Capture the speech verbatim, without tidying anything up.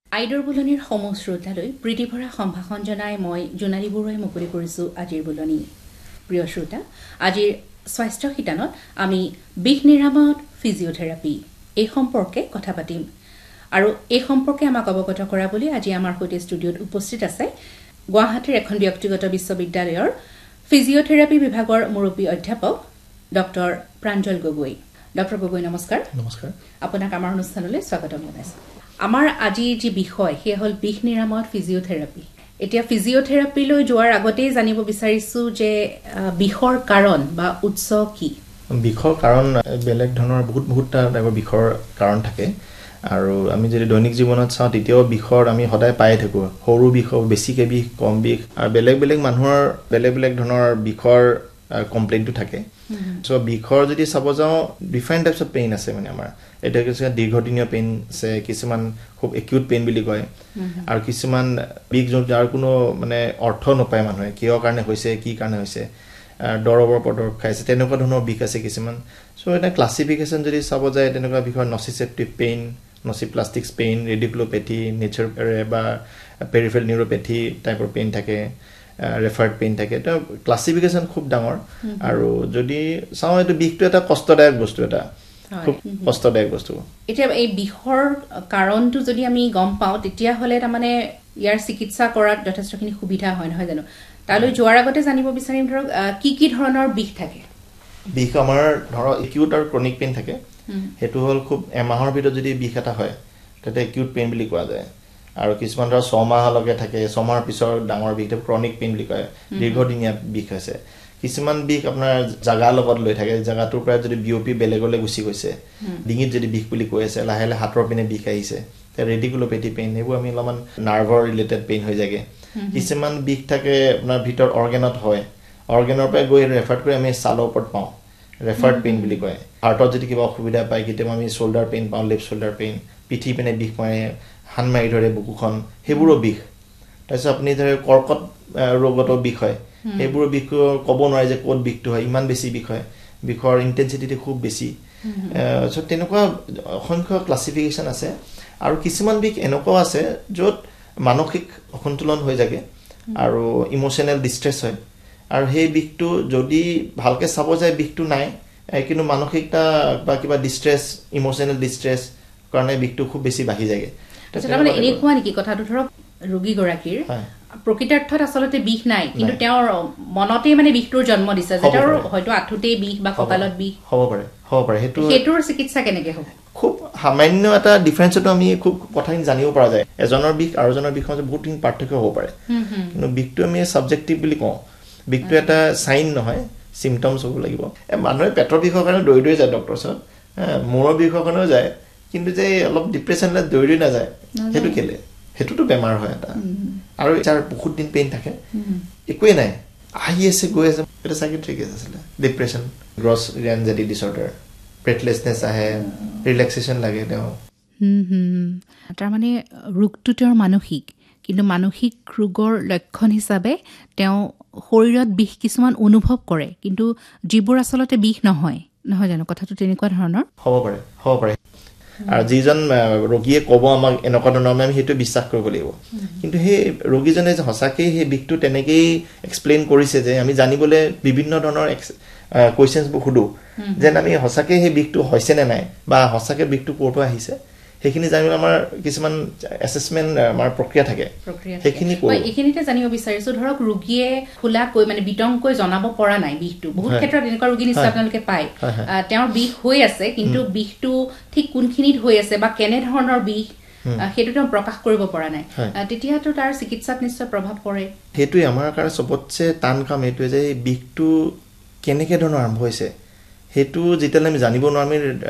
আইডৰ বুলনিৰ সমূহ শ্ৰোতালৈ প্ৰীতিভৰা সম্ভাষণ জনাই মই জোনালী বৰুৱাই মুকলি কৰিছোঁ আজিৰ বুলনি। প্ৰিয় শ্ৰোতা, আজিৰ স্বাস্থ্য শিতানত আমি বিষ নিৰাময়ত ফিজিঅ'থেৰাপি এই সম্পৰ্কে কথা পাতিম আৰু এই সম্পৰ্কে আমাক অৱগত কৰাবলৈ আজি আমাৰ সৈতে ষ্টুডিঅ'ত উপস্থিত আছে গুৱাহাটীৰ এখন ব্যক্তিগত বিশ্ববিদ্যালয়ৰ ফিজিঅ'থেৰাপি বিভাগৰ মুৰব্বী অধ্যাপক ডক্টৰ প্ৰাঞ্জল গগৈ। ডক্টৰ গগৈ নমস্কাৰ। নমস্কাৰ। আপোনাক আমাৰ অনুষ্ঠানলৈ স্বাগতম জনাইছোঁ। আমাৰ আজি যি বিষয় সেয়া হ'ল বিষ নিৰাময়ত ফিজিঅ'থেৰাপি। এতিয়া ফিজিঅ'থেৰাপিলৈ যোৱাৰ আগতেই জানিব বিচাৰিছোঁ যে বিষৰ কাৰণ বা উৎস কি? বিষৰ কাৰণ বেলেগ ধৰণৰ বহুত বহুত টাইপৰ বিষৰ কাৰণ থাকে আৰু আমি যদি দৈনিক জীৱনত চাওঁ তেতিয়াও বিষৰ আমি সদায় পাই থাকোঁ। সৰু বিষ, বেছিকৈ বিষ, কম বিষ আৰু বেলেগ বেলেগ মানুহৰ বেলেগ বেলেগ ধৰণৰ বিষৰ কমপ্লেইনটো থাকে। চ' বিষৰ যদি চাব যাওঁ ডিফাৰেণ্ট টাইপছ অফ পেইন আছে মানে আমাৰ। এতিয়া কিছুমান দীৰ্ঘদিনীয় পেইন আছে, কিছুমান খুব একিউট পেইন বুলি কয় আৰু কিছুমান বিষ যাৰ কোনো মানে অৰ্থ নাপায় মানুহে কিহৰ কাৰণে হৈছে, কি কাৰণে হৈছে, দৰৱৰ পদৰৱ খাইছে, তেনেকুৱা ধৰণৰ বিষ আছে কিছুমান। চ' এটা ক্লাছিফিকেশ্যন যদি চাব যায় তেনেকুৱা বিষৰ নচিচেপ্টিভ পেইন, নচিপ্লাষ্টিক পেইন, ৰেডিকুলোপেথি, নেচাৰ বা পেৰিফেৰেল নিউৰোপেথি টাইপৰ পেইন থাকে, ৰেফাৰ্ড পেইন থাকে। এটা ক্লাছিফিকেশ্যন খুব ডাঙৰ আৰু যদি চাওঁ এইটো বিষটো এটা কষ্টদায়ক বস্তু, এটা খুব কষ্টদায়ক বস্তু। এতিয়া এই বিষৰ কাৰণটো যদি আমি গম পাওঁ তেতিয়াহ'লে তাৰমানে ইয়াৰ চিকিৎসা কৰাত যথেষ্টখিনি সুবিধা হয়, নহয় জানো? তালৈ যোৱাৰ আগতে জানিব বিচাৰিম ধৰক কি কি ধৰণৰ বিষ থাকে? বিষ আমাৰ ধৰক একিউট আৰু ক্ৰনিক পেইন থাকে। সেইটো হ'ল খুব এমাহৰ ভিতৰত যদি বিষ এটা হয় তেতিয়া একিউট পেইন বুলি কোৱা যায় আৰু কিছুমান ধৰক ছমাহলৈকে থাকে, ছমাহৰ পিছৰ ডাঙৰ বিষ ক্ৰনিক পেইন বুলি কয়, দীৰ্ঘদিনীয়া বিষ হৈছে। কিছুমান বিষ আপোনাৰ জাগাৰ লগত লৈ থাকে, জাগাটোৰ পৰা যদি বিয়পি বেলেগলৈ গুচি গৈছে, ডিঙিত যদি বিষ বুলি কৈ আছে, লাহে লাহে হাতৰ পিনে বিষ আহিছে, ৰেডিকুলোপেথি পেইন, সেইবোৰ আমি অলপমান নাৰ্ভৰ ৰিলেটেড পেইন হৈ যায়গৈ। কিছুমান বিষ থাকে আপোনাৰ ভিতৰত অৰ্গেনত হয়, অৰ্গেনৰ পৰা গৈ ৰেফাৰ্ড কৰি আমি ছালৰ ওপৰত পাওঁ, ৰেফাৰ্ড পেইন বুলি কয়। হাৰ্টত যদি কিবা অসুবিধা পায় কেতিয়াবা আমি শ্বল্ডাৰ পেইন পাওঁ, লেফ্ট শ্বল্ডাৰ পেইন, পিঠি পিনে বিষ মাৰে, হান মাৰি ধৰে বুকুখন, সেইবোৰো বিষ। তাৰপিছত আপুনি ধৰে কৰ্কট ৰোগতো বিষ হয়, সেইবোৰৰ বিষ ক'ব নোৱাৰে যে ক'ত বিষটো হয়, ইমান বেছি বিষ হয়, বিষৰ ইণ্টেনচিটিটো খুব বেছি। চ' তেনেকুৱা অসংখ্য ক্লাছিফিকেশ্যন আছে আৰু কিছুমান বিষ এনেকুৱাও আছে য'ত মানসিক অসন্তুলন হৈ যায়গৈ আৰু ইম'চনেল ডিষ্ট্ৰেছ হয় আৰু সেই বিষটো যদি ভালকৈ চাব যায় বিষটো নাই, কিন্তু মানসিকতা বা কিবা ডিষ্ট্ৰেছ, ইম'চনেল ডিষ্ট্ৰেছ কাৰণে বিষটো খুব বেছি বাঢ়ি যায়গৈ। তাৰমানে এনেকুৱা নেকি কথাটো, ধৰক ৰোগীগৰাকীৰ প্ৰকৃতাৰ্থত আচলতে বিষ নাই কিন্তু তেওঁৰ মনতেই মানে বিষটোৰ জন্ম দিছে যে তেওঁৰ হয়তো আঁঠুতেই বিষ বা কঁকালত বিষ হ'ব পাৰে, হ'ব পাৰে। সেইটো সেইটোৰ চিকিৎসা কেনেকৈ হ'ব? খুব সামান্য এটা ডিফাৰেঞ্চতো আমি খুব কথাখিনি জানিব পৰা যায়। এজনৰ বিষ আৰু এজনৰ বিষৰ মাজত বহুতখিনি পাৰ্থক্য হ'ব পাৰে, কিন্তু বিষটো আমি ছাবজেক্টিভ বুলি কওঁ। বিষটো এটা চাইন নহয়, চিমটমছ হ'ব লাগিব। মানুহে পেটৰ বিষৰ কাৰণে দৌৰি দৌৰি যায় ডক্টৰৰ ওচৰত, মূৰৰ বিষৰ কাৰণেও যায়, কিন্তু যে অলপ ডিপ্ৰেশ্যন দৌৰি দৌৰি নাযায়, সেইটো কেলে? সেইটোতো বেমাৰ হয় এটা। আৰু যাৰ বহুত দিন পেইন থাকে, একোৱেই নাই, আহি আছে গৈ আছে, এটা চাইকেট্ৰিক কেছ আছিলে, ডিপ্ৰেশ্যন, গ্ৰছ এনজাইটি ডিছঅৰ্ডাৰ, ব্ৰেথলেছনেছ আহে, ৰিলেক্সেশ্যন লাগে তেওঁ। তাৰমানে ৰোগটো তেওঁৰ মানসিক, কিন্তু মানসিক ৰোগৰ লক্ষণ হিচাপে তেওঁ শৰীৰত বিষ কিছুমান অনুভৱ কৰে, কিন্তু যিবোৰ আচলতে বিষ নহয়, নহয় জানো? কথাটো তেনেকুৱা ধৰণৰ হ'ব পাৰে, হ'ব পাৰে। আৰু যিজন ৰোগীয়ে ক'ব আমাক এনেকুৱা ধৰণৰ, আমি সেইটো বিশ্বাস কৰিব লাগিব। কিন্তু সেই ৰোগীজনে যে সঁচাকৈয়ে সেই বিষটো তেনেকেই এক্সপ্লেইন কৰিছে যে আমি জানিবলৈ বিভিন্ন ধৰণৰ কুৱেশ্যনছবোৰ সোধোঁ যেন আমি সঁচাকৈয়ে সেই বিষটো হৈছে নে নাই বা সঁচাকৈ বিষটো ক'ৰ পৰা আহিছে, সেইখিনি জানিব আমাৰ কিছুমান এছেছমেণ্ট আমাৰ প্ৰক্ৰিয়া থাকে, সেইখিনি এইখিনিতে জানিব বিচাৰিছোঁ। ধৰক ৰোগীয়ে খোলাকৈ মানে বিতংকৈ জনাব পৰা নাই বিষটো, বহুত ক্ষেত্ৰত এনেকুৱা ৰোগী নিশ্চয় আপোনালোকে পায়, তেওঁৰ বিষ হৈ আছে কিন্তু বিষটো ঠিক কোনখিনিত হৈ আছে বা কেনেধৰণৰ বিষ সেইটো তেওঁ প্ৰকাশ কৰিব পৰা নাই, তেতিয়াতো তাৰ চিকিৎসাত নিশ্চয় প্ৰভাৱ পৰে। সেইটোৱে আমাৰ কাৰণে চবতছে টান কাম, এইটোৱে যে বিষটো কেনেকৈ ধৰণৰ আৰম্ভ হৈছে সেইটো যেতিয়ালৈ আমি জানিব নোৱাৰো, আমি